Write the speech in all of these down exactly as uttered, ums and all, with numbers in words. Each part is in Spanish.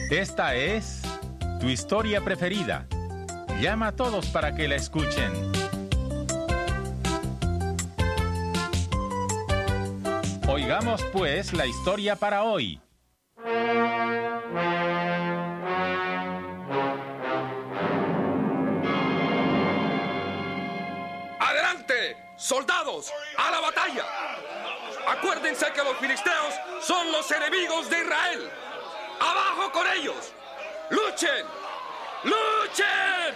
Esta es tu historia preferida. Llama a todos para que la escuchen. Oigamos pues la historia para hoy. ¡Adelante! ¡Soldados! ¡A la batalla! Acuérdense que los filisteos son los enemigos de Israel. ¡Abajo con ellos! ¡Luchen! ¡Luchen!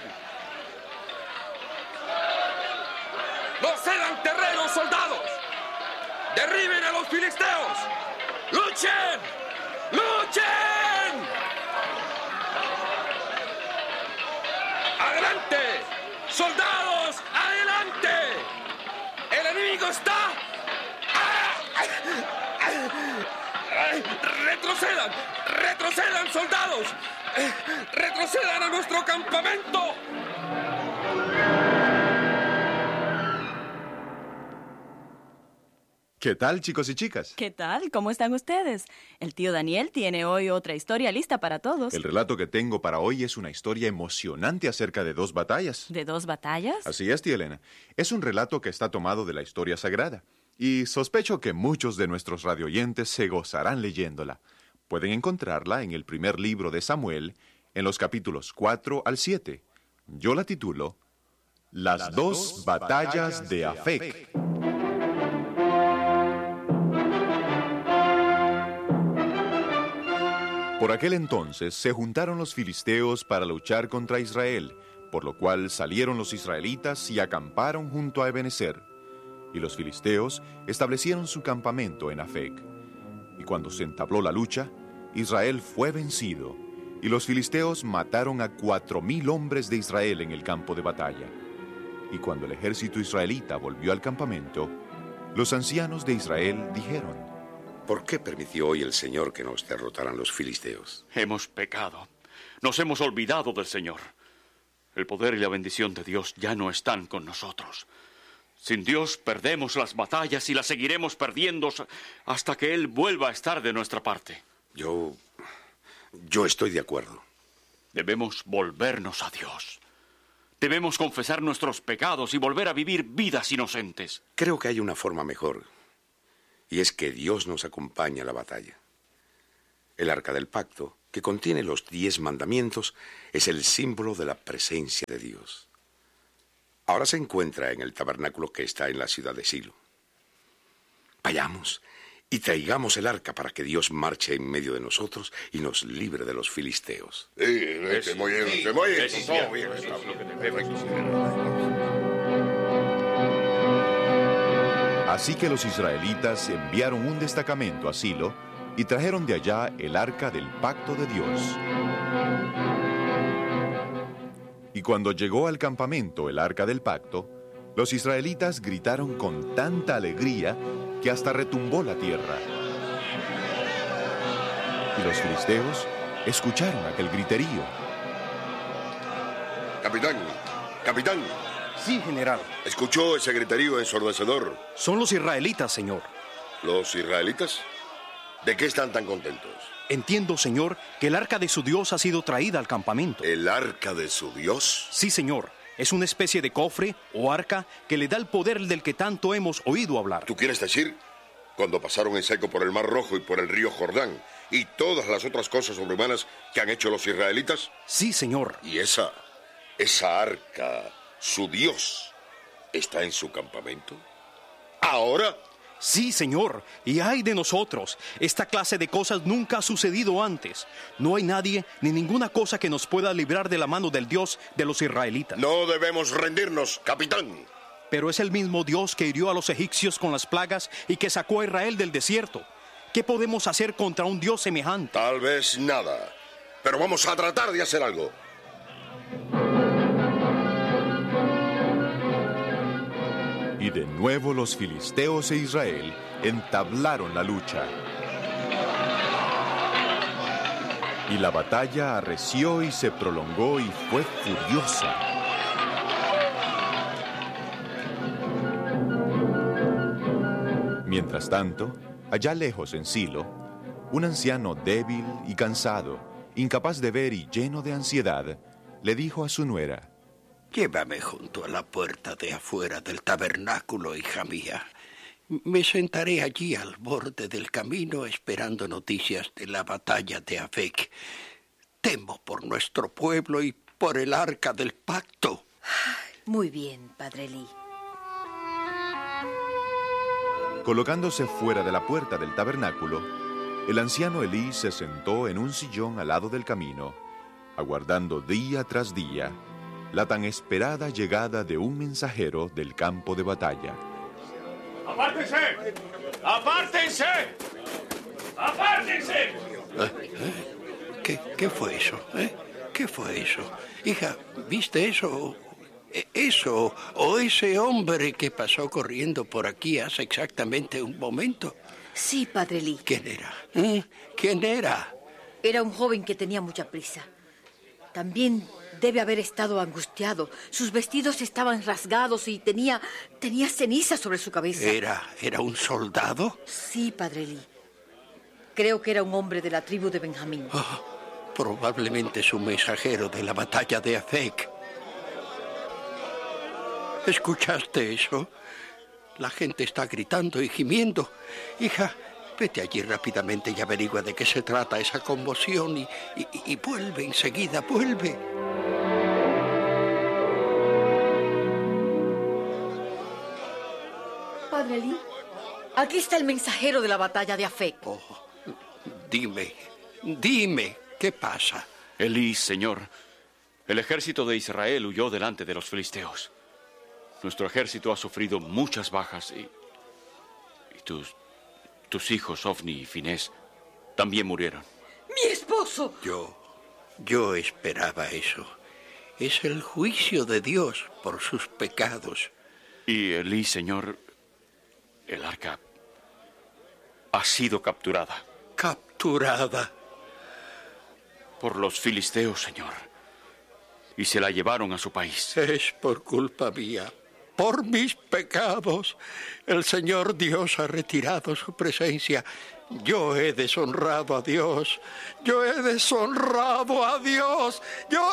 ¡No cedan terreno, soldados! ¡Derriben a los filisteos! ¡Luchen! ¡Luchen! ¡Adelante! ¡Soldados! ¡Adelante! ¡El enemigo está! ¡Retrocedan! ¡Retrocedan, soldados! ¡Retrocedan a nuestro campamento! ¿Qué tal, chicos y chicas? ¿Qué tal? ¿Cómo están ustedes? El tío Daniel tiene hoy otra historia lista para todos. El relato que tengo para hoy es una historia emocionante acerca de dos batallas. ¿De dos batallas? Así es, tía Elena. Es un relato que está tomado de la historia sagrada. Y sospecho que muchos de nuestros radioyentes se gozarán leyéndola. Pueden encontrarla en el primer libro de Samuel, en los capítulos cuatro al siete. Yo la titulo Las, Las dos, dos batallas, batallas de Afec. Por aquel entonces se juntaron los filisteos para luchar contra Israel, por lo cual salieron los israelitas y acamparon junto a Ebenezer. Y los filisteos establecieron su campamento en Afec. Y cuando se entabló la lucha, Israel fue vencido, y los filisteos mataron a cuatro mil hombres de Israel en el campo de batalla. Y cuando el ejército israelita volvió al campamento, los ancianos de Israel dijeron: ¿Por qué permitió hoy el Señor que nos derrotaran los filisteos? Hemos pecado. Nos hemos olvidado del Señor. El poder y la bendición de Dios ya no están con nosotros. Sin Dios perdemos las batallas y las seguiremos perdiendo hasta que Él vuelva a estar de nuestra parte. Yo... yo estoy de acuerdo. Debemos volvernos a Dios. Debemos confesar nuestros pecados y volver a vivir vidas inocentes. Creo que hay una forma mejor. Y es que Dios nos acompaña a la batalla. El Arca del Pacto, que contiene los diez mandamientos, es el símbolo de la presencia de Dios. Ahora se encuentra en el tabernáculo que está en la ciudad de Silo. Vayamos y traigamos el arca para que Dios marche en medio de nosotros y nos libre de los filisteos. Sí, es muy bien, es muy bien. Es Todo bien, es está lo que bien. debemos hacer. Así que los israelitas enviaron un destacamento a Silo y trajeron de allá el arca del pacto de Dios. Y cuando llegó al campamento el arca del pacto, los israelitas gritaron con tanta alegría que hasta retumbó la tierra. Y los filisteos escucharon aquel griterío. Capitán, capitán, Sí, general. ¿escuchó ese griterío ensordecedor? Son los israelitas, señor. ¿Los israelitas? ¿De qué están tan contentos? Entiendo, señor, que el arca de su Dios ha sido traída al campamento. ¿El arca de su Dios? Sí, señor. Es una especie de cofre o arca que le da el poder del que tanto hemos oído hablar. ¿Tú quieres decir cuando pasaron en seco por el Mar Rojo y por el río Jordán y todas las otras cosas sobrehumanas que han hecho los israelitas? Sí, señor. ¿Y esa, esa arca, su Dios, está en su campamento? ¿Ahora? Sí, señor. Y ay de nosotros. Esta clase de cosas nunca ha sucedido antes. No hay nadie ni ninguna cosa que nos pueda librar de la mano del Dios de los israelitas. No debemos rendirnos, capitán. Pero es el mismo Dios que hirió a los egipcios con las plagas y que sacó a Israel del desierto. ¿Qué podemos hacer contra un Dios semejante? Tal vez nada, pero vamos a tratar de hacer algo. Y de nuevo los filisteos e Israel entablaron la lucha. Y la batalla arreció y se prolongó y fue furiosa. Mientras tanto, allá lejos en Silo, un anciano débil y cansado incapaz de ver y lleno de ansiedad, le dijo a su nuera: Llévame junto a la puerta de afuera del tabernáculo, hija mía. Me sentaré allí al borde del camino esperando noticias de la batalla de Afec. Temo por nuestro pueblo y por el arca del pacto. Muy bien, padre Elí. Colocándose fuera de la puerta del tabernáculo, el anciano Elí se sentó en un sillón al lado del camino, aguardando día tras día la tan esperada llegada de un mensajero del campo de batalla. ¡Apártense! ¡Apártense! ¡Apártense! ¿Eh? ¿Eh? ¿Qué, ¿Qué fue eso? ¿Eh? ¿Qué fue eso? Hija, ¿viste eso? ¿Eso o ese hombre que pasó corriendo por aquí hace exactamente un momento? Sí, padre Elí. ¿Quién era? ¿Eh? ¿Quién era? Era un joven que tenía mucha prisa. También debe haber estado angustiado. Sus vestidos estaban rasgados y tenía, tenía ceniza sobre su cabeza. ¿Era, era un soldado? Sí, padre Elí. Creo que era un hombre de la tribu de Benjamín. Oh, probablemente es un mensajero de la batalla de Afec. ¿Escuchaste eso? La gente está gritando y gimiendo. Hija, vete allí rápidamente y averigua de qué se trata esa conmoción y, y, y vuelve enseguida, vuelve. Padre Elí, aquí está el mensajero de la batalla de Afec. Oh, dime, dime, ¿qué pasa? Elí, señor, el ejército de Israel huyó delante de los filisteos. Nuestro ejército ha sufrido muchas bajas y, y tus, tus hijos, Ofni y Finés, también murieron. ¡Mi esposo! Yo, yo esperaba eso. Es el juicio de Dios por sus pecados. Y Elí, señor, el arca ha sido capturada. ¿Capturada? Por los filisteos, señor. Y se la llevaron a su país. Es por culpa mía. Por mis pecados, el Señor Dios ha retirado su presencia. Yo he deshonrado a Dios. Yo he deshonrado a Dios. Yo...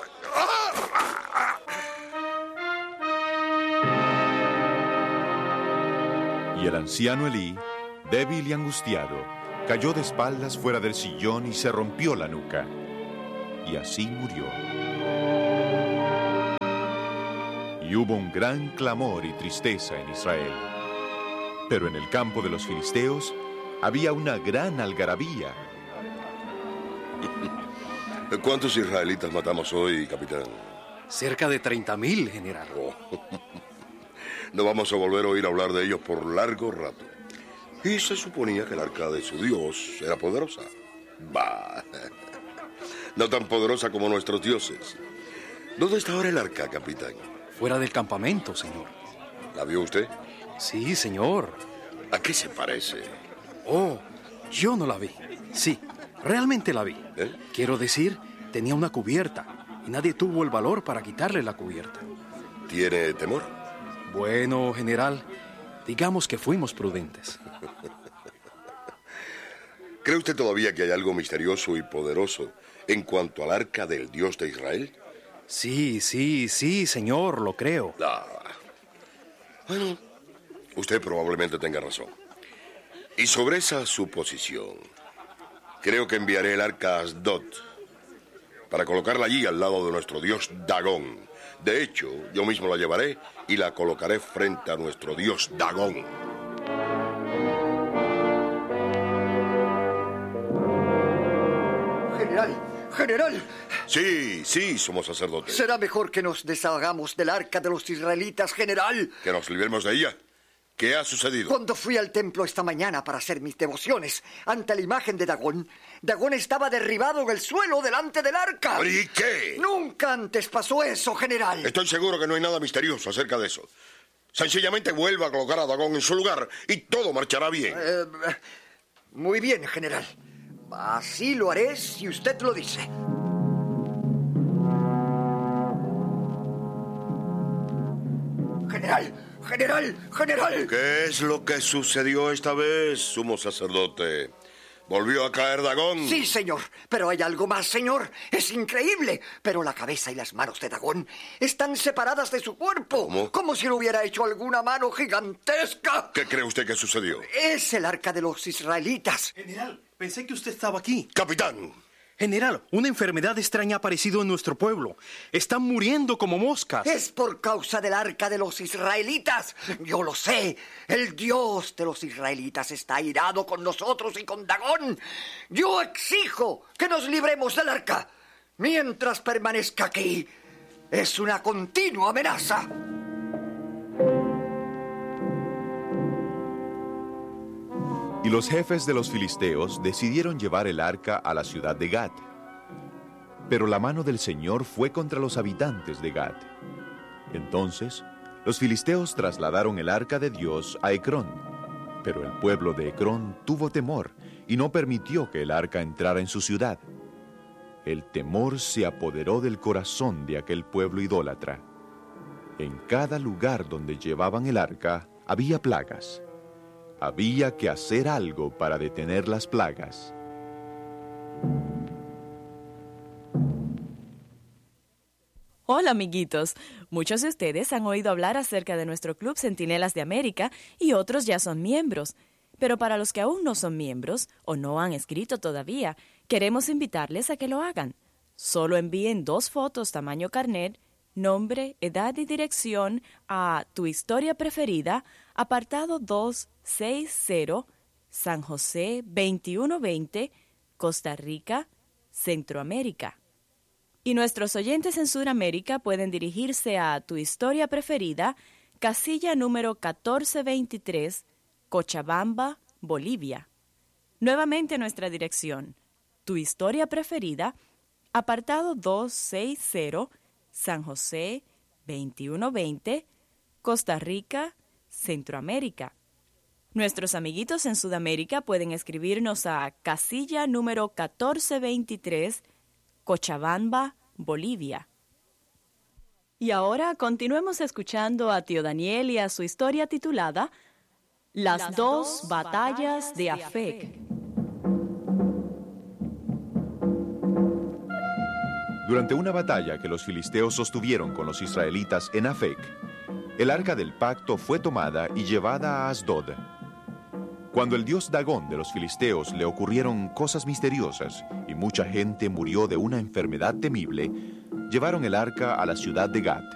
Y el anciano Elí, débil y angustiado, cayó de espaldas fuera del sillón y se rompió la nuca. Y así murió. Y hubo un gran clamor y tristeza en Israel. Pero en el campo de los filisteos había una gran algarabía. ¿Cuántos israelitas matamos hoy, capitán? Cerca de treinta mil, general. Oh. No vamos a volver a oír hablar de ellos por largo rato. Y se suponía que el arca de su Dios era poderosa. Bah, no tan poderosa como nuestros dioses. ¿Dónde está ahora el arca, capitán? Fuera del campamento, señor. ¿La vio usted? Sí, señor. ¿A qué se parece? Oh, yo no la vi. Sí, realmente la vi. ¿Eh? Quiero decir, tenía una cubierta y nadie tuvo el valor para quitarle la cubierta. ¿Tiene temor? Bueno, general, digamos que fuimos prudentes. ¿Cree usted todavía que hay algo misterioso y poderoso en cuanto al arca del Dios de Israel? Sí, sí, sí, señor, lo creo. Ah. Bueno, usted probablemente tenga razón. Y sobre esa suposición, creo que enviaré el arca a Asdod para colocarla allí al lado de nuestro dios Dagón. De hecho, yo mismo la llevaré y la colocaré frente a nuestro dios Dagón. General, general. Sí, sí, somos sacerdotes. Será mejor que nos deshagamos del arca de los israelitas, general. ¿Que nos libremos de ella? ¿Qué ha sucedido? Cuando fui al templo esta mañana para hacer mis devociones ante la imagen de Dagón, Dagón estaba derribado en el suelo delante del arca. ¿Y qué? Nunca antes pasó eso, general. Estoy seguro que no hay nada misterioso acerca de eso. Sencillamente vuelva a colocar a Dagón en su lugar y todo marchará bien. Eh, muy bien, general. Así lo haré si usted lo dice. General, general, general. ¿Qué es lo que sucedió esta vez, sumo sacerdote? ¿Volvió a caer Dagón? Sí, señor. Pero hay algo más, señor. Es increíble. Pero la cabeza y las manos de Dagón están separadas de su cuerpo. ¿Cómo? Como si lo hubiera hecho alguna mano gigantesca. ¿Qué cree usted que sucedió? Es el arca de los israelitas. General, pensé que usted estaba aquí. Capitán. General, una enfermedad extraña ha aparecido en nuestro pueblo. Están muriendo como moscas. Es por causa del arca de los israelitas. Yo lo sé. El Dios de los israelitas está airado con nosotros y con Dagón. Yo exijo que nos libremos del arca. Mientras permanezca aquí, es una continua amenaza. Y los jefes de los filisteos decidieron llevar el arca a la ciudad de Gat. Pero la mano del Señor fue contra los habitantes de Gat. Entonces, los filisteos trasladaron el arca de Dios a Ecrón. Pero el pueblo de Ecrón tuvo temor y no permitió que el arca entrara en su ciudad. El temor se apoderó del corazón de aquel pueblo idólatra. En cada lugar donde llevaban el arca había plagas. Había que hacer algo para detener las plagas. Hola, amiguitos. Muchos de ustedes han oído hablar acerca de nuestro Club Centinelas de América y otros ya son miembros. Pero para los que aún no son miembros o no han escrito todavía, queremos invitarles a que lo hagan. Solo envíen dos fotos tamaño carnet, nombre, edad y dirección a Tu Historia Preferida, apartado doscientos sesenta, San José veintiuno veinte, Costa Rica, Centroamérica. Y nuestros oyentes en Sudamérica pueden dirigirse a Tu Historia Preferida, casilla número catorce veintitrés, Cochabamba, Bolivia. Nuevamente nuestra dirección: Tu Historia Preferida, apartado doscientos sesenta, San José veintiuno veinte, Costa Rica, Centroamérica. Nuestros amiguitos en Sudamérica pueden escribirnos a casilla número catorce veintitrés, Cochabamba, Bolivia. Y ahora continuemos escuchando a tío Daniel y a su historia titulada Las, Las dos, dos batallas, batallas de Afec. Durante una batalla que los filisteos sostuvieron con los israelitas en Afec, el arca del pacto fue tomada y llevada a Asdod. Cuando el dios Dagón de los filisteos le ocurrieron cosas misteriosas y mucha gente murió de una enfermedad temible, llevaron el arca a la ciudad de Gat.